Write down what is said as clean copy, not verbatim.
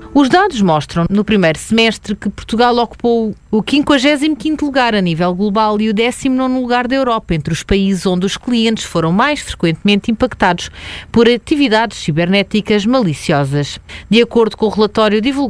Os dados mostram, no primeiro semestre, que Portugal ocupou o 55º lugar a nível global e o 19º lugar da Europa, entre os países onde os clientes foram mais frequentemente impactados por atividades cibernéticas maliciosas. De acordo com o relatório divulgado